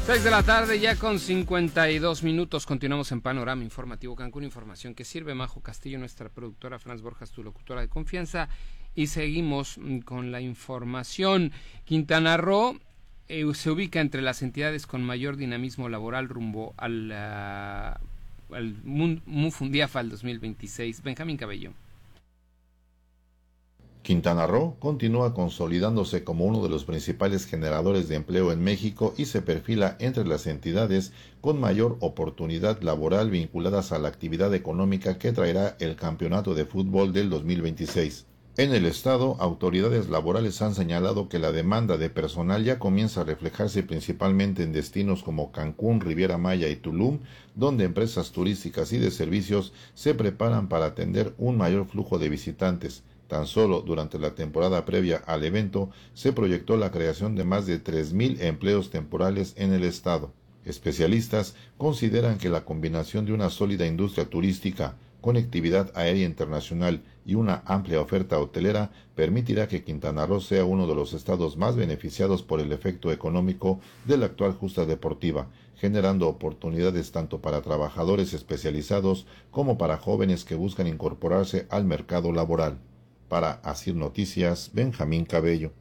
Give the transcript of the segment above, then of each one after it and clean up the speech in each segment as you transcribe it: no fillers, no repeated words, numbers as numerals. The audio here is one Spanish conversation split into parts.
6 de la tarde, ya con 52 minutos. Continuamos en Panorama Informativo Cancún. Información que sirve. Majo Castillo, nuestra productora, Franz Borjas, tu locutora de confianza. Y seguimos con la información. Quintana Roo se ubica entre las entidades con mayor dinamismo laboral rumbo al MUFUNDIAFAL 2026. Benjamín Cabello. Quintana Roo continúa consolidándose como uno de los principales generadores de empleo en México y se perfila entre las entidades con mayor oportunidad laboral vinculadas a la actividad económica que traerá el Campeonato de Fútbol del 2026. En el estado, autoridades laborales han señalado que la demanda de personal ya comienza a reflejarse principalmente en destinos como Cancún, Riviera Maya y Tulum, donde empresas turísticas y de servicios se preparan para atender un mayor flujo de visitantes. Tan solo durante la temporada previa al evento se proyectó la creación de más de 3,000 empleos temporales en el estado. Especialistas consideran que la combinación de una sólida industria turística, conectividad aérea internacional y una amplia oferta hotelera permitirá que Quintana Roo sea uno de los estados más beneficiados por el efecto económico de la actual justa deportiva, generando oportunidades tanto para trabajadores especializados como para jóvenes que buscan incorporarse al mercado laboral. Para Asir Noticias, Benjamín Cabello.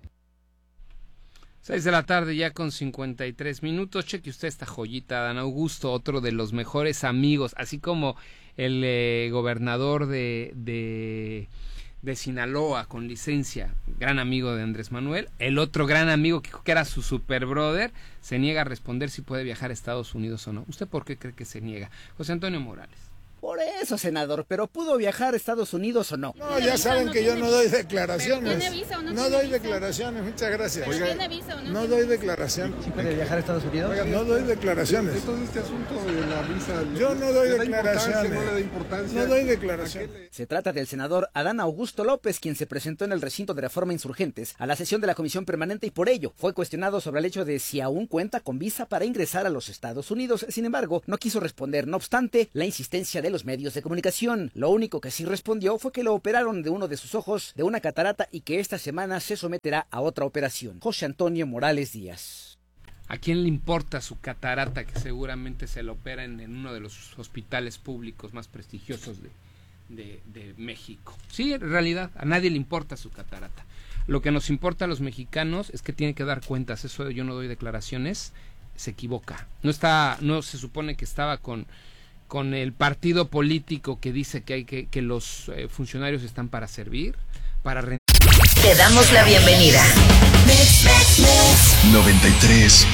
6 de la tarde, ya con 53 minutos. Cheque usted esta joyita, Dan Augusto, otro de los mejores amigos, así como el gobernador de Sinaloa con licencia, gran amigo de Andrés Manuel. El otro gran amigo que era su super brother se niega a responder si puede viajar a Estados Unidos o no. ¿Usted por qué cree que se niega? José Antonio Morales. Por eso, senador, pero ¿pudo viajar a Estados Unidos o no? No, ya saben que yo no doy declaraciones. ¿Tiene visa o no? No doy declaraciones, muchas gracias. ¿Tiene visa o no? No doy declaraciones. ¿Sí puede viajar a Estados Unidos? No doy declaraciones. Entonces este asunto de la visa... Yo no doy declaraciones. ¿No le da importancia? No doy declaraciones. Se trata del senador Adán Augusto López, quien se presentó en el recinto de Reforma Insurgentes a la sesión de la Comisión Permanente y por ello fue cuestionado sobre el hecho de si aún cuenta con visa para ingresar a los Estados Unidos. Sin embargo, no quiso responder, no obstante la insistencia de los medios de comunicación. Lo único que sí respondió fue que lo operaron de uno de sus ojos de una catarata y que esta semana se someterá a otra operación. José Antonio Morales Díaz. ¿A quién le importa su catarata que seguramente se lo opera en uno de los hospitales públicos más prestigiosos de México? Sí, en realidad, a nadie le importa su catarata. Lo que nos importa a los mexicanos es que tiene que dar cuentas. Eso de yo no doy declaraciones, se equivoca. No se supone que estaba con el partido político que dice que hay que los funcionarios están para servir, para Te damos la bienvenida. 93